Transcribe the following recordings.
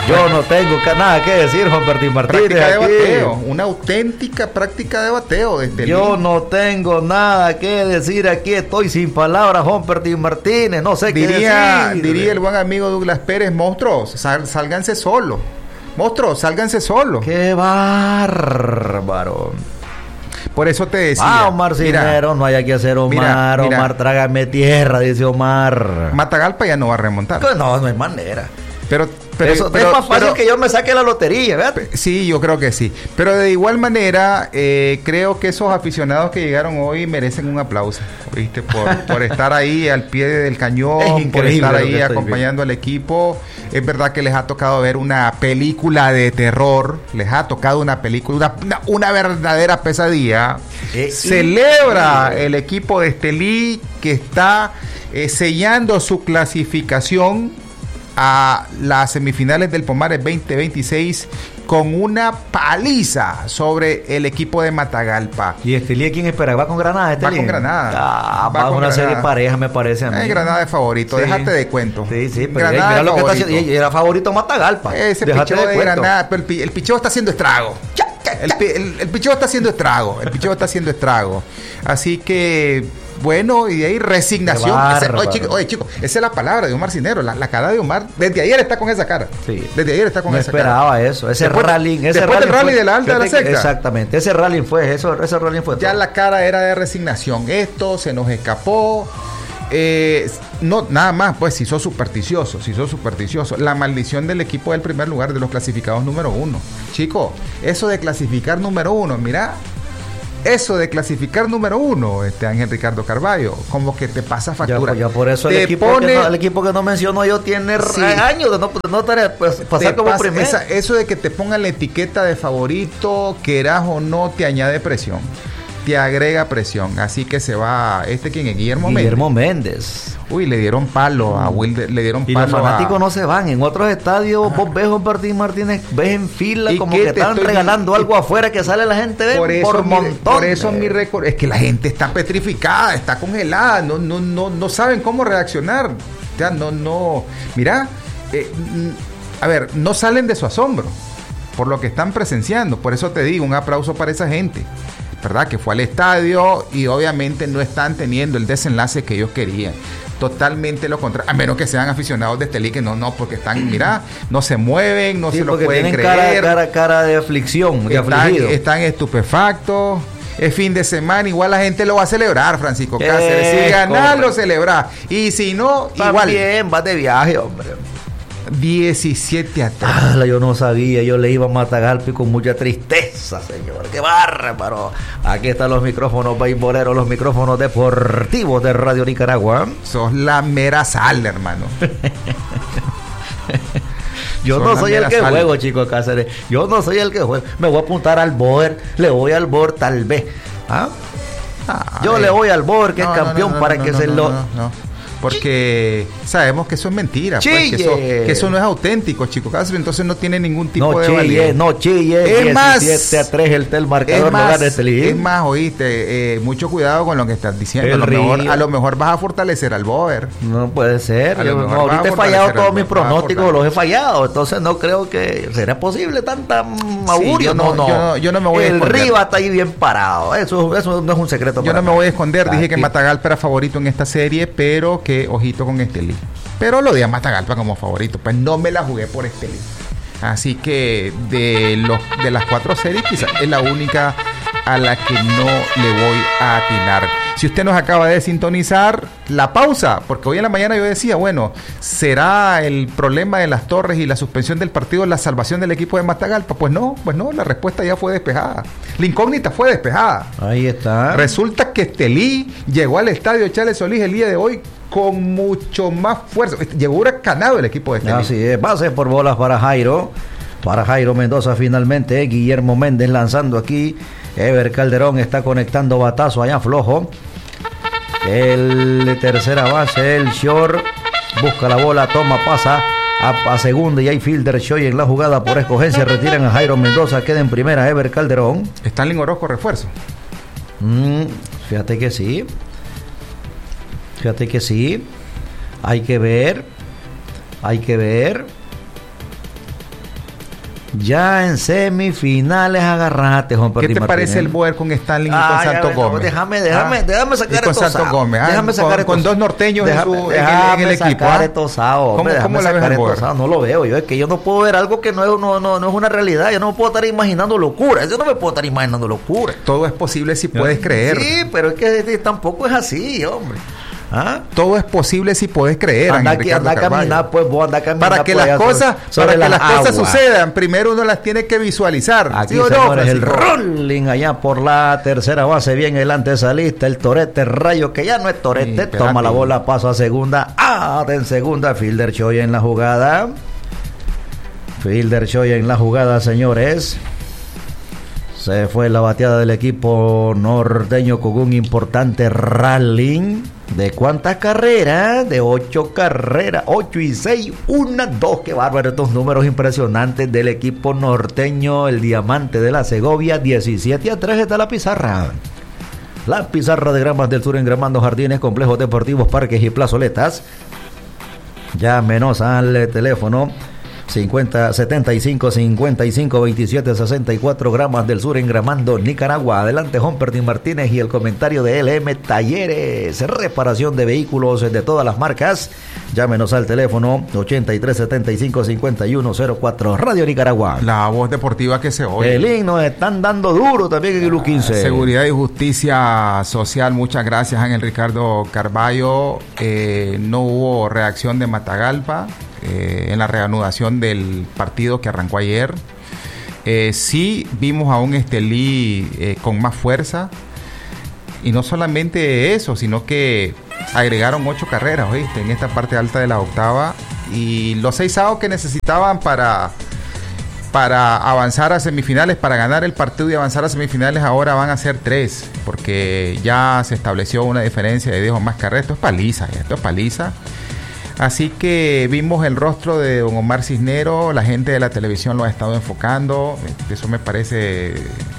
Yo no tengo nada que decir, Juan Martín Martínez. Práctica de aquí. bateo, una auténtica práctica de bateo de Estelí. Yo no tengo nada que decir aquí, estoy sin palabras, Juan Martín Martínez, no sé qué decir. Diría el buen amigo Douglas Pérez, monstruos, sálganse solos. Monstruos, sálganse solos. ¡Qué bárbaro! Por eso te decía. Omar Cisneros, no haya que hacer, Omar. Mira. Omar, trágame tierra, dice Omar. Matagalpa ya no va a remontar. No hay manera. Pero es más fácil que yo me saque la lotería, ¿verdad? Sí, yo creo que sí. Pero de igual manera, creo que esos aficionados que llegaron hoy merecen un aplauso, ¿viste? Por estar ahí al pie del cañón, por estar ahí acompañando al equipo. Es verdad que les ha tocado ver una película de terror, les ha tocado una película, una verdadera pesadilla. Celebra el equipo de Estelí que está sellando su clasificación a las semifinales del Pomares 2026 con una paliza sobre el equipo de Matagalpa. ¿Y Estelí quién espera? ¿Va con Granada? Va con Granada. Va con una serie pareja, me parece a mí. Granada es favorito, sí. Déjate de cuento. Sí, pero mira lo que está haciendo. Y era favorito Matagalpa. Ese picheo de Granada, pero el picheo está haciendo estrago. El picheo está haciendo estrago. El picheo está haciendo estrago. Así que bueno, y de ahí resignación. Oye, chicos, esa es la palabra de Omar Cisneros. La cara de Omar, desde ayer está con esa cara. Sí. Desde ayer está con esa cara. No esperaba eso. Después del rally de la alta de la secta. Exactamente. Ese rally fue ya todo. La cara era de resignación. Esto se nos escapó. No, nada más, pues, si sos supersticioso. La maldición del equipo del primer lugar, de los clasificados número 1. Chicos, eso de clasificar número 1, mira. Eso de clasificar número 1, Ángel Ricardo Carballo, como que te pasa factura. Ya por eso el equipo que no menciono yo tiene años de no estar, pues, pasar como primero. Eso de que te pongan la etiqueta de favorito, quieras o no, te añade presión. Te agrega presión. Así que se va, ¿quién es? Guillermo Méndez. Uy, le dieron palo a Wilder, le dieron palo. Y los fanáticos no se van. En otros estadios, vos ves Juan Martín Martínez, ves en fila como que están regalando algo afuera que sale la gente por montón. Por eso mi récord es que la gente está petrificada, está congelada, no saben cómo reaccionar. O sea, mira, a ver, no salen de su asombro por lo que están presenciando. Por eso te digo, un aplauso para esa gente, ¿verdad? Que fue al estadio y obviamente no están teniendo el desenlace que ellos querían. Totalmente lo contrario, a menos que sean aficionados de Estelí, que no, porque están, mira, no se mueven, no se lo pueden creer. Cara de aflicción, de afligido. Están estupefactos. Es fin de semana, igual la gente lo va a celebrar, Francisco Cáceres. Si ganar, lo celebra. Y si no, igual. Bien, vas de viaje, hombre. 17-3. Yo no sabía, yo le iba a Matagalpa y con mucha tristeza, señor. ¡Qué bárbaro! Aquí están los micrófonos beisboleros, los micrófonos deportivos de Radio Nicaragua. Sos la mera sal, hermano. Yo no soy el que juego, chicos Cáceres. Yo no soy el que juego. Me voy a apuntar al Boer. Le voy al Boer tal vez. Yo le voy al Boer, que es campeón, para que se lo... Porque sabemos que eso es mentira, pues, que eso no es auténtico, chicos. Entonces no tiene ningún tipo de validez. No chille. Es más, 17-3 el marcador. Es más, oíste, mucho cuidado con lo que estás diciendo. A lo mejor vas a fortalecer al Boer. No puede ser. Ahorita he fallado todos mis pronósticos, los he fallado. Entonces no creo que será posible tanta augurio. Yo no me voy a esconder. El Riva está ahí bien parado. Eso no es un secreto. Yo no me voy a esconder. Dije que Matagalpa era favorito en esta serie, pero que ojito con Estelí. Pero lo di a Matagalpa como favorito, pues no me la jugué por Estelí. Así que de las 4 series quizás es la única a la que no le voy a atinar. Si usted nos acaba de sintonizar, la pausa, porque hoy en la mañana yo decía, bueno, ¿será el problema de las torres y la suspensión del partido la salvación del equipo de Matagalpa? Pues no, la respuesta ya fue despejada. La incógnita fue despejada. Ahí está. Resulta que Estelí llegó al estadio Charles Solís el día de hoy con mucho más fuerza. Llegó huracanado el equipo de Estelí. Así es, base por bolas para Jairo Mendoza finalmente. Guillermo Méndez lanzando aquí. Ever Calderón está conectando batazo allá flojo. El tercera base, el short, busca la bola, toma, pasa a segunda y hay fielder Choi en la jugada por escogencia. Retiran a Jairo Mendoza, queda en primera Ever Calderón. ¿Stanley Orozco refuerzo? Fíjate que sí. Hay que ver. Ya en semifinales agarrate, Juan ¿Qué te parece el Boer con Stanley y con Santos Gómez? Déjame sacar con Santos Gómez. Déjame sacar con dos norteños en el equipo. ¿Cómo la ves el Boer? No lo veo. Es que yo no puedo ver algo que no es una realidad. Yo no puedo estar imaginando locuras. Yo no me puedo estar imaginando locuras. Todo es posible si puedes creer. Sí, pero es que tampoco es así, hombre. ¿Ah? Todo es posible si puedes creer. Anda a caminar, pues vos anda a caminar. Para que las cosas sucedan, primero uno las tiene que visualizar. Aquí, ¿sí señores, el rolling allá por la tercera base, bien el antesalista, el torete Rayo, que ya no es torete, toma la bola, paso a segunda, en segunda, Fielder Choi en la jugada. Fielder Choi en la jugada, señores. Se fue la bateada del equipo norteño con un importante rally. ¿De cuántas carreras? De 8 carreras. 8 y 6, 1, 2. Qué bárbaro, estos números impresionantes del equipo norteño. El Diamante de la Segovia. 17-3 está la pizarra. La pizarra de Gramas del Sur, engramando jardines, complejos deportivos, parques y plazoletas. Llámenos al teléfono 75 55 27 64. Gramas del Sur, engramando Nicaragua. Adelante, Humperty Martínez y el comentario de LM Talleres, reparación de vehículos de todas las marcas. Llámenos al teléfono 83 75 51 04. Radio Nicaragua, la voz deportiva que se oye. El himno están dando duro también en el U15. Seguridad y Justicia Social, muchas gracias, Ángel Ricardo Carballo. No hubo reacción de Matagalpa en la reanudación del partido que arrancó ayer. Sí vimos a un Estelí con más fuerza, y no solamente eso, sino que agregaron 8 carreras, ¿oíste?, en esta parte alta de la octava, y los 6 outs que necesitaban para avanzar a semifinales, para ganar el partido y avanzar a semifinales, ahora van a ser 3, porque ya se estableció una diferencia de 10 o más carreras. Esto es paliza. Así que vimos el rostro de don Omar Cisnero, la gente de la televisión lo ha estado enfocando. Eso me parece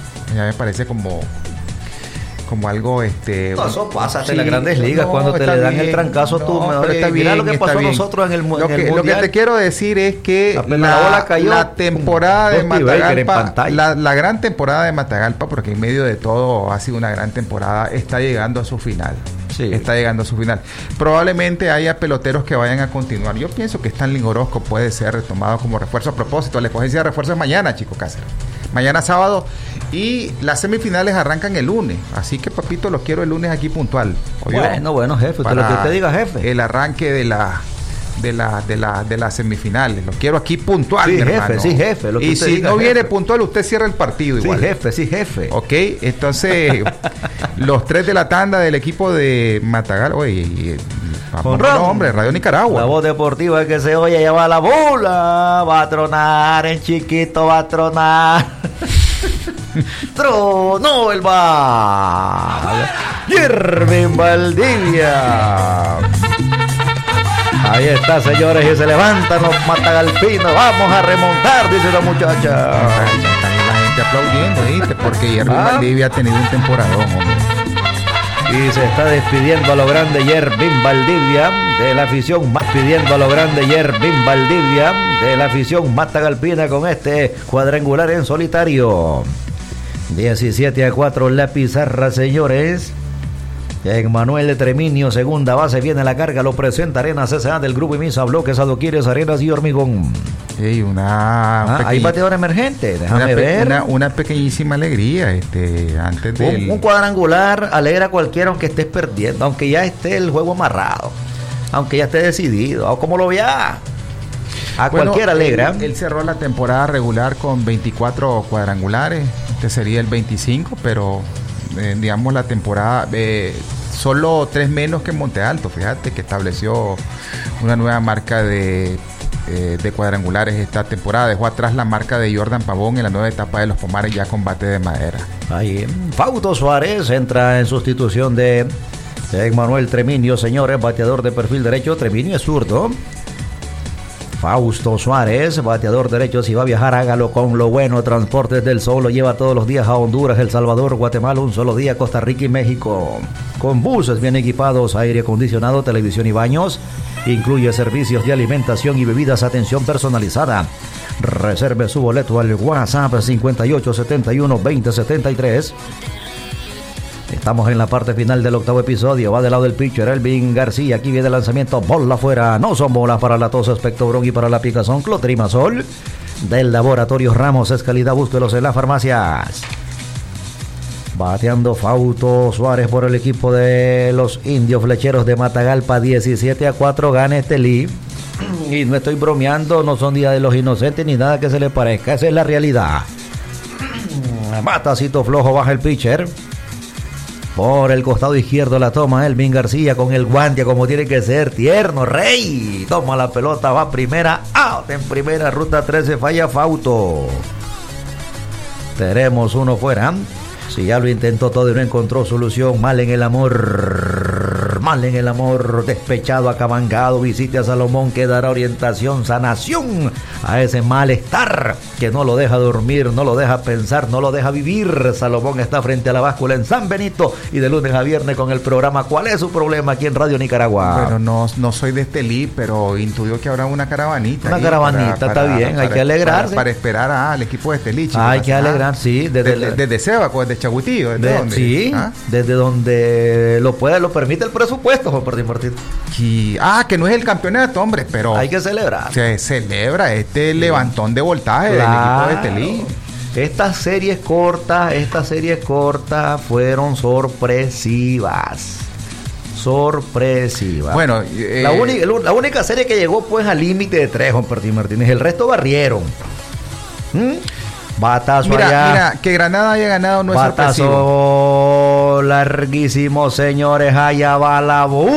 como algo eso pasa en las grandes ligas, cuando te le dan el trancazo mira lo que pasó a nosotros en el mundial. Lo que te quiero decir es que la temporada de Matagalpa, la gran temporada de Matagalpa, porque en medio de todo ha sido una gran temporada, está llegando a su final. Sí. Está llegando a su final. Probablemente haya peloteros que vayan a continuar. Yo pienso que Stanley Orozco puede ser retomado como refuerzo. A propósito, la escogencia de refuerzo es mañana, Chico Cáceres. Mañana sábado. Y las semifinales arrancan el lunes. Así que, papito, los quiero el lunes aquí puntual. Bueno, jefe. Usted lo que usted diga, jefe. El arranque de las semifinales. Lo quiero aquí puntual, sí, mi jefe, hermano. Sí, jefe. Lo que y si diga, no viene jefe. Puntual, usted cierra el partido igual. Sí, jefe. Ok, entonces, los 3 de la tanda del equipo de Matagal. Oye, hombre, Radio Nicaragua. La voz deportiva que se oye, lleva la bola. Va a tronar, en chiquito va a tronar. Tronó el bar. Yervin Valdivia. Ahí está, señores, y se levantan los matagalpinos. Vamos a remontar, dice la muchacha. La gente aplaudiendo, ¿viste? Porque Yervin Valdivia ha tenido un temporadón, hombre. Y se está despidiendo a lo grande Yervin Valdivia de la afición, pidiendo a lo grande Yervin Valdivia de la afición matagalpina con este cuadrangular en solitario. 17-4 la pizarra, señores. En Manuel de Treminio, segunda base, viene la carga, lo presenta Arenas S.A. del Grupo Imisa, Bloques, Adoquines, Arenas y Hormigón. Hay bateador emergente, déjame ver. Una pequeñísima alegría antes de un cuadrangular alegra a cualquiera, aunque estés perdiendo, aunque ya esté el juego amarrado, aunque ya esté decidido, o como lo vea. Cualquiera alegra. Él cerró la temporada regular con 24 cuadrangulares. Este sería el 25, pero digamos la temporada solo 3 menos que Monte Alto. Fíjate que estableció una nueva marca de cuadrangulares esta temporada. Dejó atrás la marca de Jordan Pavón en la nueva etapa de los Pomares, ya con bate de madera. Ahí Fausto Suárez entra en sustitución de Manuel Treminio, señores, bateador de perfil derecho. Treminio es zurdo. Fausto Suárez, bateador derecho. Si va a viajar, hágalo con lo bueno. Transportes del Sol lo lleva todos los días a Honduras, El Salvador, Guatemala, un solo día, Costa Rica y México. Con buses bien equipados, aire acondicionado, televisión y baños. Incluye servicios de alimentación y bebidas, atención personalizada. Reserve su boleto al WhatsApp 5871-2073. Estamos en la parte final del octavo episodio. Va del lado del pitcher Elvin García. Aquí viene el lanzamiento. Bola afuera. No son bolas para la tos, Expectobron y para la picazón. Clotrimazol del Laboratorio Ramos. Es calidad. Búsquelos en las farmacias. Bateando Fausto Suárez por el equipo de los Indios Flecheros de Matagalpa. 17-4 gana Estelí. Y no estoy bromeando. No son días de los inocentes ni nada que se le parezca. Esa es la realidad. Batacito flojo. Baja el pitcher. Por el costado izquierdo la toma Elvin García con el guante como tiene que ser, tierno, rey. Toma la pelota, va primera, out en primera, ruta 13, falla Fausto. Tenemos uno fuera. Si ya lo intentó todo y no encontró solución, mal en el amor, despechado, acabangado, visite a Salomón que dará orientación, sanación a ese malestar que no lo deja dormir, no lo deja pensar, no lo deja vivir. Salomón está frente a la báscula en San Benito y de lunes a viernes con el programa ¿Cuál es su problema? Aquí en Radio Nicaragua. Bueno, no soy de Estelí, pero intuyo que habrá una caravanita. Una caravanita, está bien, hay que alegrarse. Para esperar al equipo de Estelí. Hay que alegrar, sí. Desde Sebaco, desde Chaguitillo. Sí, desde donde lo permite el presupuesto, Juan Martín. Sí. Que no es el campeonato, hombre, pero hay que celebrar. Se celebra levantón de voltaje del equipo de Estelí. Estas series cortas fueron sorpresivas. Bueno, la única serie que llegó pues al límite de 3, Juan Martínez. El resto barrieron. Batazo allá. Mira, que Granada haya ganado no es sorpresivo. Batazo larguísimo, señores. Allá va la